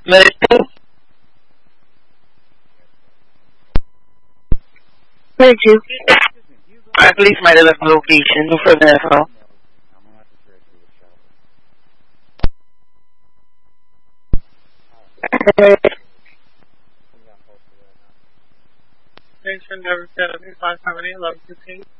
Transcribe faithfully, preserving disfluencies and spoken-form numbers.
Medical? Where did you? I believe my location. No further info. Station number seven five seven eight eleven fifteen.